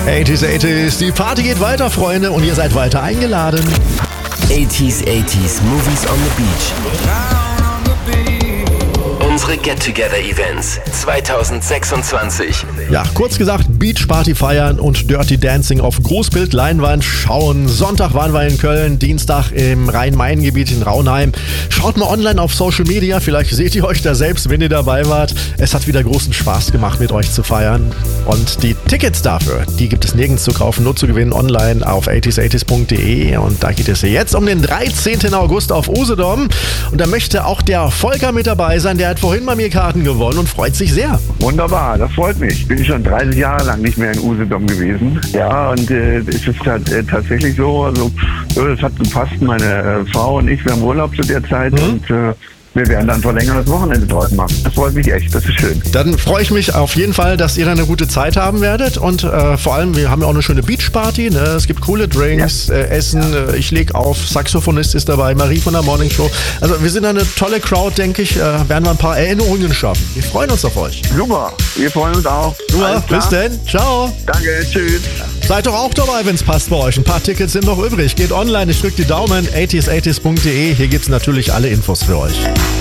80s, die Party geht weiter, Freunde, und ihr seid weiter eingeladen. 80s, Movies on the Beach. Unsere Get-Together-Events 2026. Ja, kurz gesagt, Beachparty feiern und Dirty Dancing auf Großbildleinwand schauen. Sonntag waren wir in Köln, Dienstag im Rhein-Main-Gebiet in Raunheim. Schaut mal online auf Social Media, vielleicht seht ihr euch da selbst, wenn ihr dabei wart. Es hat wieder großen Spaß gemacht, mit euch zu feiern. Und die Tickets dafür, die gibt es nirgends zu kaufen, nur zu gewinnen online auf 80s80s.de. Und da geht es jetzt um den 13. August auf Usedom. Und da möchte auch der Volker mit dabei sein, der hat vorhin bei mir Karten gewonnen und freut sich sehr. Wunderbar, das freut mich. Ich bin schon 30 Jahre lang nicht mehr in Usedom gewesen. Ja, und es ist tatsächlich so, also das hat gepasst. Meine Frau und ich, wir haben Urlaub zu der Zeit und wir werden dann verlängertes Wochenende dort machen. Das freut mich echt, das ist schön. Dann freue ich mich auf jeden Fall, dass ihr da eine gute Zeit haben werdet und vor allem, wir haben ja auch eine schöne Beachparty, ne? Es gibt coole Drinks, Essen, ich lege auf, Saxophonist ist dabei, Marie von der Morning Show. Also wir sind eine tolle Crowd, denke ich, werden wir ein paar Erinnerungen schaffen. Wir freuen uns auf euch. Super, wir freuen uns auch. Super, bis denn, ciao. Danke, tschüss. Seid doch auch dabei, wenn es passt bei euch. Ein paar Tickets sind noch übrig. Geht online, ich drücke die Daumen, 80s80s.de. Hier gibt es natürlich alle Infos für euch.